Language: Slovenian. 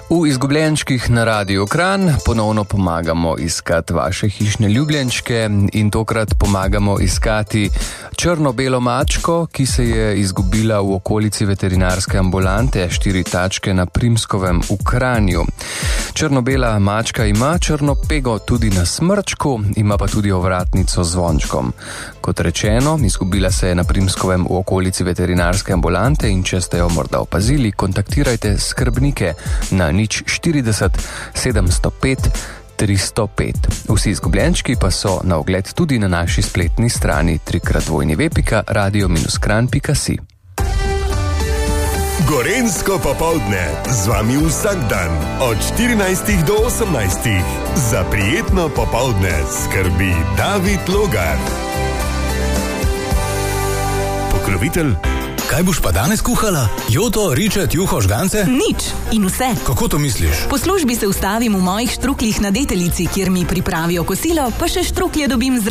V izgubljenčkih na Radiu Kranj ponovno pomagamo iskati vaše hišne ljubljenčke in tokrat pomagamo iskati črno-belo mačko, ki se je izgubila v okolici veterinarske ambulante 4 tačke na Primskovem v Kranju. Črno-bela mačka ima črno pego tudi na smrčku, ima pa tudi ovratnico z zvončkom. Kot rečeno, izgubila se je na Primskovem v okolici veterinarske ambulante in če ste jo morda opazili, kontaktirajte skrbnike na 040 705 305. Vsi izgubljenčki pa so na ogled tudi na naši spletni strani www.radio-kranj.si. Gorenjsko popoldne z vami vsak dan od 14 do 18. Za prijetno popoldne skrbi David Logar. Pokrovitelj. Kaj boš pa danes kuhala? Joto, ričet, juho, žgance? Nič in vse. Kako to misliš? Po službi se ustavim v mojih štruklih na Deteljici, kjer mi pripravijo kosilo, pa še štruklje dobim zraven.